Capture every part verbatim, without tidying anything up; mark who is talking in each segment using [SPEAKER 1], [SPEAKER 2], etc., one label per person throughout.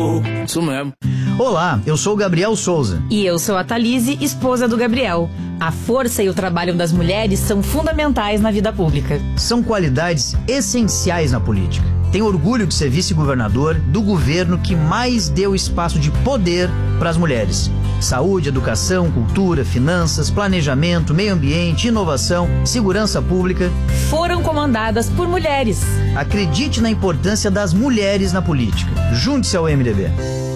[SPEAKER 1] Isso mesmo.
[SPEAKER 2] Olá, eu sou o Gabriel Souza.
[SPEAKER 3] E eu sou a Thalise, esposa do Gabriel. A força e o trabalho das mulheres são fundamentais na vida pública.
[SPEAKER 2] São qualidades essenciais na política. Tenho orgulho de ser vice-governador do governo que mais deu espaço de poder para as mulheres. Saúde, educação, cultura, finanças, planejamento, meio ambiente, inovação, segurança pública
[SPEAKER 3] foram comandadas por mulheres.
[SPEAKER 2] Acredite na importância das mulheres na política. Junte-se ao M D B.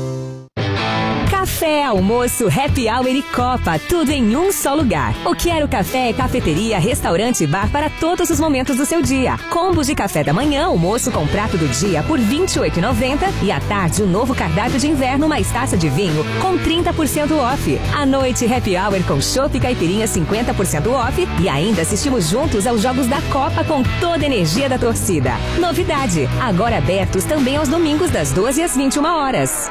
[SPEAKER 4] Café, almoço, happy hour e copa, tudo em um só lugar. O Quero Café é cafeteria, restaurante e bar para todos os momentos do seu dia. Combos de café da manhã, almoço com prato do dia por vinte e oito reais e noventa centavos e à tarde o novo cardápio de inverno mais taça de vinho com trinta por cento off. À noite, happy hour com chopp e caipirinha cinquenta por cento off e ainda assistimos juntos aos jogos da Copa com toda a energia da torcida. Novidade, agora abertos também aos domingos das doze às vinte e uma horas.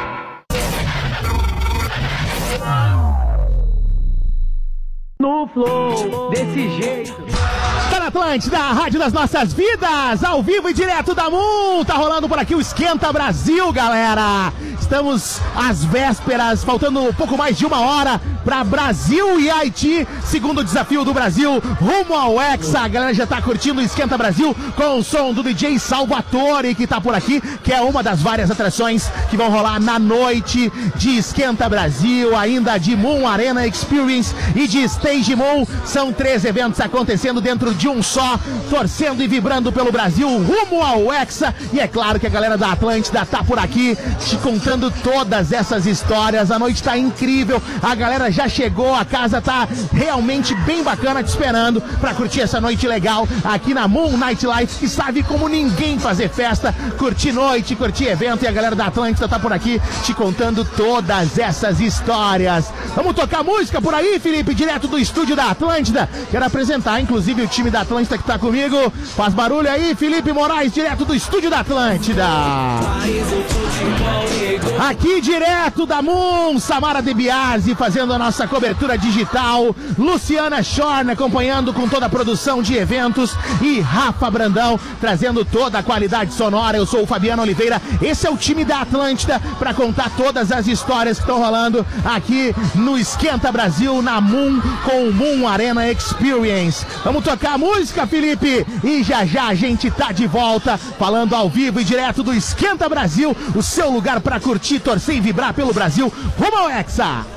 [SPEAKER 5] No flow, desse jeito.
[SPEAKER 6] Tá na Atlântida, a rádio das nossas vidas, ao vivo e direto da Moon. Tá rolando por aqui o Esquenta Brasil, galera. Estamos às vésperas, faltando um pouco mais de uma hora para Brasil e Haiti, segundo desafio do Brasil, rumo ao Hexa. A galera já tá curtindo o Esquenta Brasil com o som do D J Salvatore, que tá por aqui, que é uma das várias atrações que vão rolar na noite de Esquenta Brasil, ainda de Moon Arena Experience e de Stage Moon. São três eventos acontecendo dentro de um só, torcendo e vibrando pelo Brasil, rumo ao Hexa. E é claro que a galera da Atlântida tá por aqui, te contando todas essas histórias. A noite tá incrível, a galera já chegou, a casa tá realmente bem bacana te esperando pra curtir essa noite legal aqui na Moon Nightlife, que sabe como ninguém fazer festa, curtir noite, curtir evento, e a galera da Atlântida tá por aqui te contando todas essas histórias. Vamos tocar música por aí, Felipe, direto do estúdio da Atlântida. Quero apresentar inclusive o time da Atlântida que tá comigo. Faz barulho aí, Felipe Moraes, direto do estúdio da Atlântida. Aqui direto da Moon, Samara De Biasi fazendo a nossa cobertura digital, Luciana Schorn acompanhando com toda a produção de eventos e Rafa Brandão trazendo toda a qualidade sonora. Eu sou o Fabiano Oliveira, esse é o time da Atlântida para contar todas as histórias que estão rolando aqui no Esquenta Brasil, na Moon, com o Moon Arena Experience. Vamos tocar a música, Felipe, e já já a gente tá de volta falando ao vivo e direto do Esquenta Brasil, o seu lugar para curtir, torcer e vibrar pelo Brasil rumo ao Hexa.